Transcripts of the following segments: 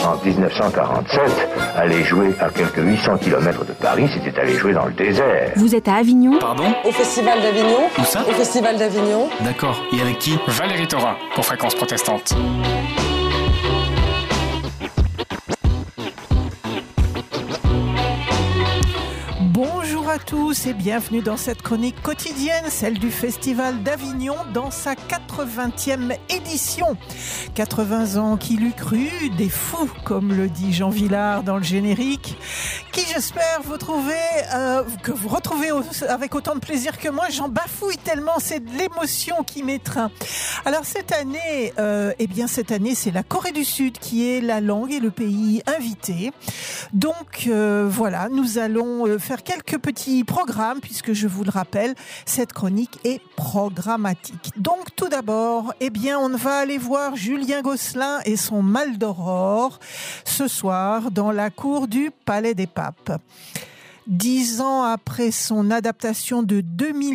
en 1947, aller jouer à quelques 800 km de Paris, c'était aller jouer dans le désert. Vous êtes à Avignon ? Pardon ? Au Festival d'Avignon. Où ça ? Au Festival d'Avignon. D'accord. Et avec qui ? Valérie Thorin, pour Fréquence Protestante. Bonjour à tous et bienvenue dans cette chronique quotidienne, celle du Festival d'Avignon dans sa 80e édition. 80 ans qui l'eût cru, des fous, comme le dit Jean Vilar dans le générique, qui j'espère que vous retrouvez avec autant de plaisir que moi. J'en bafouille tellement, c'est de l'émotion qui m'étreint. Alors cette année, c'est la Corée du Sud qui est la langue et le pays invité. Donc voilà, nous allons faire quelques petits programmes, puisque je vous le rappelle, cette chronique est programmatique. Donc tout d'abord, on va aller voir Julien Gosselin et son Maldoror ce soir dans la cour du Palais des Papes. 10 ans après son adaptation de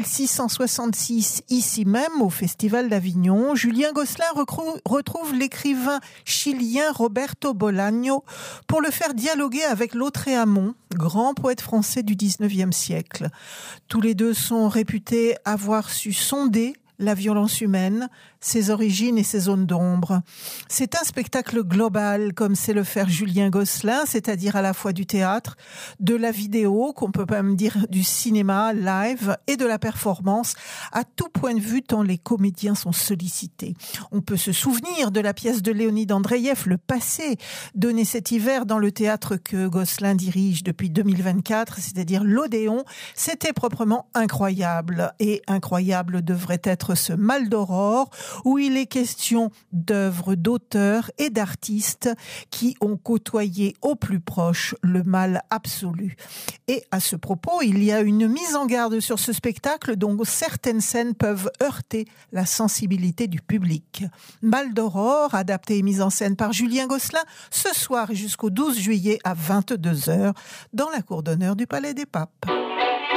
2666 ici même au Festival d'Avignon, Julien Gosselin retrouve l'écrivain chilien Roberto Bolaño pour le faire dialoguer avec Lautréamont, grand poète français du 19e siècle. Tous les deux sont réputés avoir su sonder la violence humaine, ses origines et ses zones d'ombre. C'est un spectacle global, comme sait le faire Julien Gosselin, c'est-à-dire à la fois du théâtre, de la vidéo, qu'on peut même dire du cinéma live, et de la performance, à tout point de vue, tant les comédiens sont sollicités. On peut se souvenir de la pièce de Léonide Andreïev, Le Passé, donnée cet hiver dans le théâtre que Gosselin dirige depuis 2024, c'est-à-dire l'Odéon. C'était proprement incroyable, et incroyable devrait être ce Maldoror, où il est question d'œuvres d'auteurs et d'artistes qui ont côtoyé au plus proche le mal absolu. Et à ce propos, il y a une mise en garde sur ce spectacle dont certaines scènes peuvent heurter la sensibilité du public. Maldoror, adapté et mis en scène par Julien Gosselin, ce soir et jusqu'au 12 juillet à 22h dans la cour d'honneur du Palais des Papes.